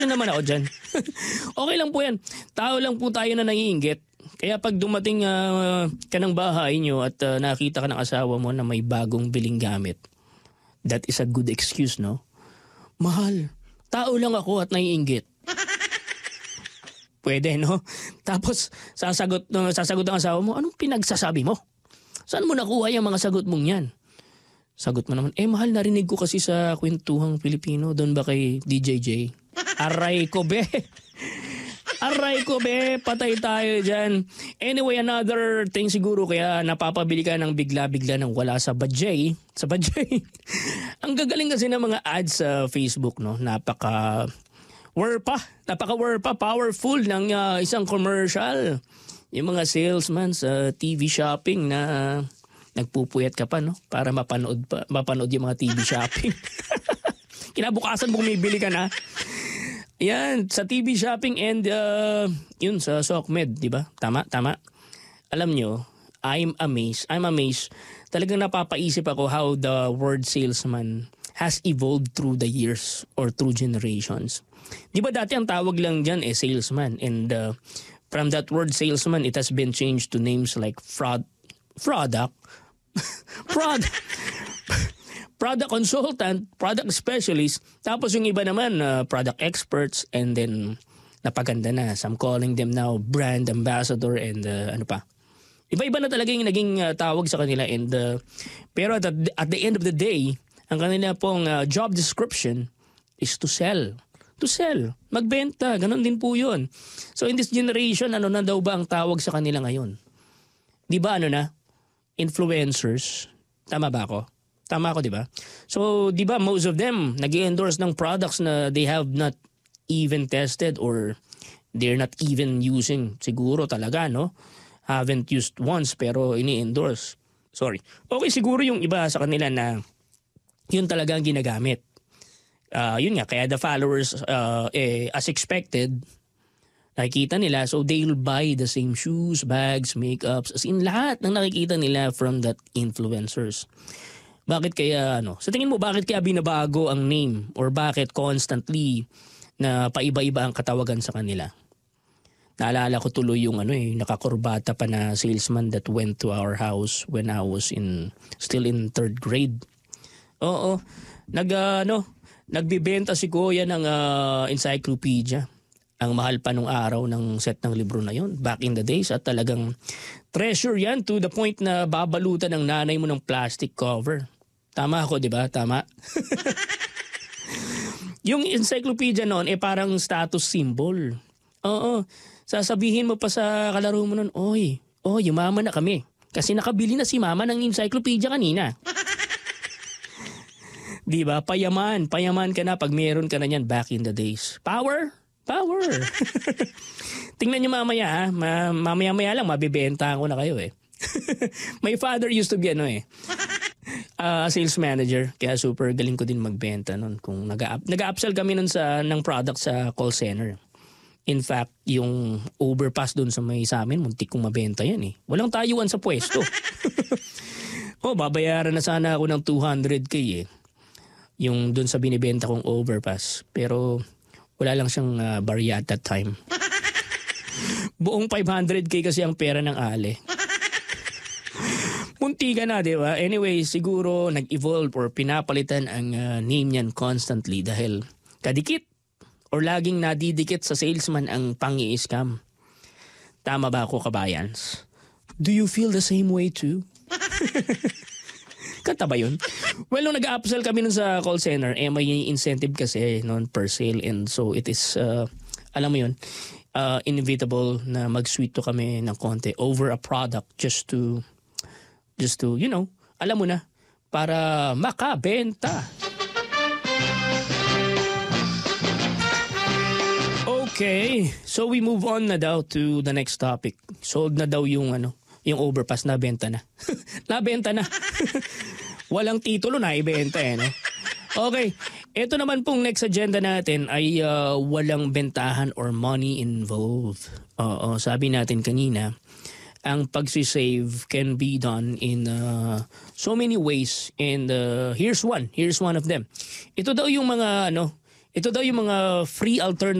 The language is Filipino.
naman ako dyan. Okay lang po yan. Tao lang po tayo na naiinggit. Kaya pag dumating ka ng bahay nyo at nakita ka ng asawa mo na may bagong biling gamit, that is a good excuse, no? Mahal, tao lang ako at naiinggit. Pwede, no? Tapos sasagot ang asawa mo, anong pinagsasabi mo? Saan mo nakuha yung mga sagot mong yan? Sagot mo naman, mahal, narinig ko kasi sa Kwentuhang Pilipino, doon ba kay DJJ? Aray ko, be. Aray ko, be. Patay tayo dyan. Anyway, another thing siguro kaya napapabili ka ng bigla-bigla ng wala sa budget. Sa budget. Ang gagaling kasi ng mga ads sa Facebook, no? Napaka-werpa, powerful ng isang commercial. Yung mga salesman sa TV shopping na nagpupuyat ka pa, no? Para mapanood yung mga TV shopping. Kinabukasan bumibili ka na. Yan, sa TV shopping and yun sa SOCMED, di ba? Tama. Alam nyo, I'm amazed. Talagang napapaisip ako how the word salesman has evolved through the years or through generations. Di ba dati ang tawag lang dyan salesman, and from that word salesman, it has been changed to names like product consultant, product specialist, tapos yung iba naman product experts, and then napaganda na. So I'm calling them now brand ambassador and ano pa. Iba-iba na talaga yung naging tawag sa kanila, and pero at the end of the day, ang kanila pong job description is to sell. Magbenta, ganun din po yun. So in this generation, ano na daw ba ang tawag sa kanila ngayon? Di ba influencers? Tama ba ako? Tama ako, di ba? So, di ba most of them nag-endorse ng products na they have not even tested or they're not even using siguro talaga, no? Haven't used once pero ini-endorse. Sorry. Okay, siguro yung iba sa kanila na yun talaga ang ginagamit. Yun nga, kaya the followers, as expected, nakikita nila, so they'll buy the same shoes, bags, makeups, as in lahat ng nakikita nila from that influencers. Bakit kaya, sa tingin mo, bakit kaya binabago ang name or bakit constantly na paiba-iba ang katawagan sa kanila? Naalala ko tuloy yung nakakurbata pa na salesman that went to our house when I was still in 3rd grade. Oo, nagbibenta si Kuya ng encyclopedia. Ang mahal pa nung araw ng set ng libro na yon back in the days, at talagang treasure yan to the point na babalutan ng nanay mo ng plastic cover. Tama ako, di ba? Tama. Yung encyclopedia noon parang status symbol. Oo. Sasabihin mo pa sa kalaro mo noon, yumaman na kami. Kasi nakabili na si mama ng encyclopedia kanina. Di ba? Payaman ka na pag meron ka na yan back in the days. Power. Tingnan nyo mamaya mamaya lang mabibenta ko na kayo My father used to be sales manager, kaya super galing ko din magbenta noon. Kung nag-upsell kami noon ng product sa call center. In fact, yung overpass doon sa amin, muntik kong mabenta yan Walang tayuan sa pwesto. Babayaran na sana ako ng 200K yung doon sa binibenta kong overpass. Pero wala lang siyang barya at that time. Buong 500K kasi ang pera ng ale. Munti ka na, di ba? Anyway, siguro nag-evolve or pinapalitan ang name niyan constantly dahil kadikit or laging nadidikit sa salesman ang pangi-scam. Tama ba ako, kabayans? Do you feel the same way too? Kanta ba yun? Well, nung nag-upsell kami nun sa call center, may incentive kasi noon per sale, and so it is, alam mo yun, inevitable na mag-sweet to kami ng konti over a product just to alam mo na, para makabenta. Okay, so we move on na daw to the next topic. Sold na daw yung overpass, nabenta na. Nabenta na. Walang titulo na ibenta no? Okay, ito naman pong next agenda natin ay walang bentahan or money involved. Oo, sabi natin kanina, ang pagsisave can be done in so many ways, and here's one of them. Ito daw yung mga Ito daw yung mga free